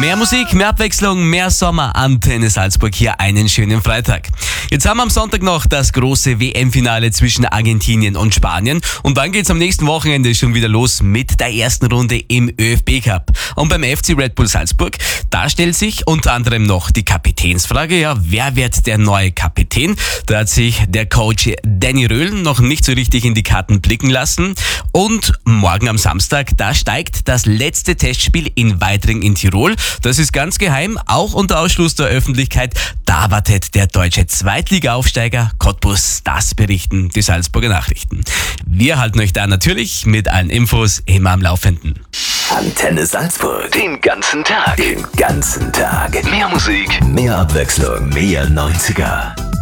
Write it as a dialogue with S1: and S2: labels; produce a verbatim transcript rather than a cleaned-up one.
S1: Mehr Musik, mehr Abwechslung, mehr Sommer. Antenne Salzburg hier einen schönen Freitag. Jetzt haben wir am Sonntag noch das große W M-Finale zwischen Argentinien und Spanien. Und dann geht's am nächsten Wochenende schon wieder los mit der ersten Runde im ÖFB-Cup. Und beim F C Red Bull Salzburg, da stellt sich unter anderem noch die Kapitänsfrage. Ja, wer wird der neue Kapitän? Da hat sich der Coach Danny Röhl noch nicht so richtig in die Karten blicken lassen. Und morgen am Samstag, da steigt das letzte Testspiel in Weitring in Tirol. Das ist ganz geheim, auch unter Ausschluss der Öffentlichkeit. Da wartet der deutsche Zweitliga-Aufsteiger Cottbus. Das berichten die Salzburger Nachrichten. Wir halten euch da natürlich mit allen Infos immer am Laufenden.
S2: Antenne Salzburg. Den ganzen Tag. Den ganzen Tag. Mehr Musik, mehr Abwechslung, mehr neunziger.